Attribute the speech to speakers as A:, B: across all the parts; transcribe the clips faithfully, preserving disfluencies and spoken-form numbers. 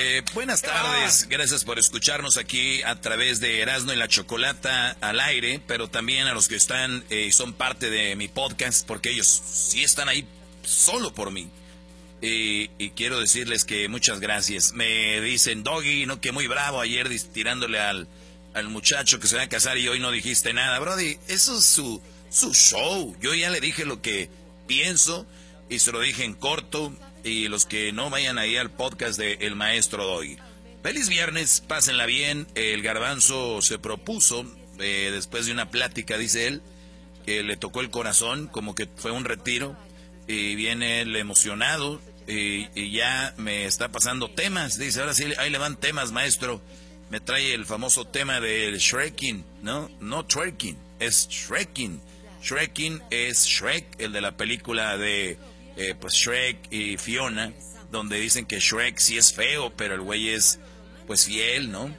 A: Eh, buenas tardes, gracias por escucharnos aquí a través de Erasmo y la Chocolata al aire, pero también a los que están y eh, son parte de mi podcast, porque ellos sí están ahí solo por mí. Y, y quiero decirles que muchas gracias. Me dicen, Doggy, no, que muy bravo ayer tirándole al, al muchacho que se va a casar y hoy no dijiste nada. Brody, eso es su, su show. Yo ya le dije lo que pienso y se lo dije en corto. Y los que no vayan ahí al podcast de El Maestro Doggy. Feliz viernes, pásenla bien. El Garbanzo se propuso, eh, después de una plática, dice él, que le tocó el corazón, como que fue un retiro. Y viene él emocionado y, y ya me está pasando temas. Dice, ahora sí, ahí le van temas, maestro. Me trae el famoso tema del Shreking, ¿no? No twerking, es Shreking. Shreking es Shrek, el de la película de... Eh, pues Shrek y Fiona, donde dicen que Shrek sí es feo, pero el güey es pues fiel, ¿no?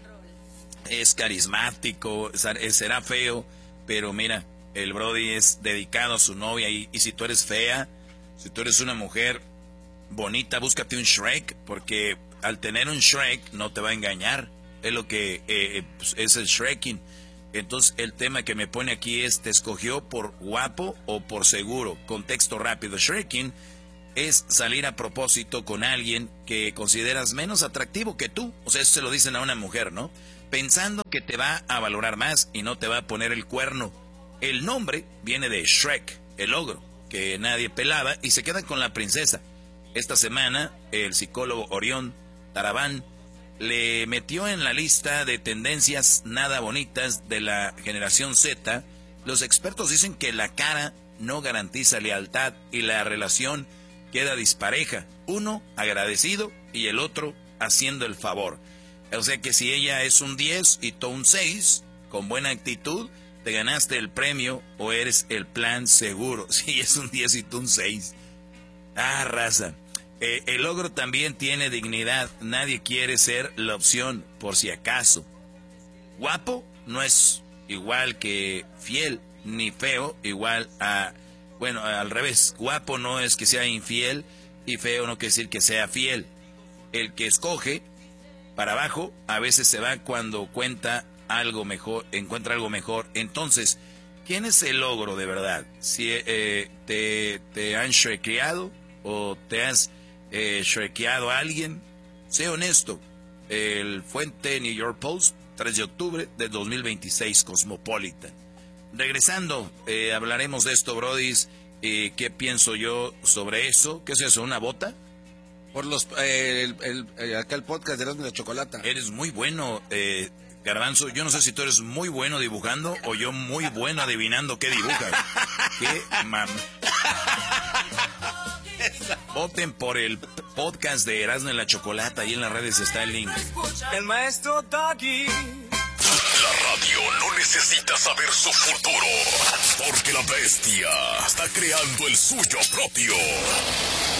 A: Es carismático, será feo, pero mira, el Brody es dedicado a su novia y, y si tú eres fea, si tú eres una mujer bonita, búscate un Shrek, porque al tener un Shrek no te va a engañar, es lo que eh, pues es el Shreking. Entonces el tema que me pone aquí es, ¿te escogió por guapo o por seguro? Contexto rápido. Shreking es salir a propósito con alguien que consideras menos atractivo que tú. O sea, eso se lo dicen a una mujer, ¿no? Pensando que te va a valorar más y no te va a poner el cuerno. El nombre viene de Shrek, el ogro, que nadie pelaba y se queda con la princesa. Esta semana, el psicólogo Orión Tarabán le metió en la lista de tendencias nada bonitas de la generación Z. Los expertos dicen que la cara no garantiza lealtad y la relación queda dispareja. Uno agradecido y el otro haciendo el favor. O sea que si ella es un diez y tú un seis, con buena actitud, te ganaste el premio o eres el plan seguro. Si es un diez y tú un seis. Ah, raza. Eh, el ogro también tiene dignidad. Nadie quiere ser la opción por si acaso. Guapo no es igual que fiel, ni feo igual a... Bueno, al revés. Guapo no es que sea infiel y feo no quiere decir que sea fiel. El que escoge para abajo a veces se va cuando cuenta algo mejor, encuentra algo mejor. Entonces, ¿quién es el ogro de verdad? Si eh, te, te han shrekeado o te has... Eh, shrekeado a alguien, sé honesto. El Fuente New York Post, tres de octubre de dos mil veintiséis, Cosmopolitan. Regresando, eh, hablaremos de esto, brodis. Eh, ¿Qué pienso yo sobre eso? ¿Qué es eso, una bota?
B: Por los eh, el, el, el, acá el podcast de Erasmo y la Chocolata.
A: Eres muy bueno, eh, Garbanzo. Yo no sé si tú eres muy bueno dibujando o yo muy bueno adivinando qué dibujas. ¿Qué mam? Voten por el podcast de Erasmo y la Chocolata. Ahí en las redes está el link.
C: El Maestro Doggy.
D: La radio no necesita saber su futuro, porque la bestia está creando el suyo propio.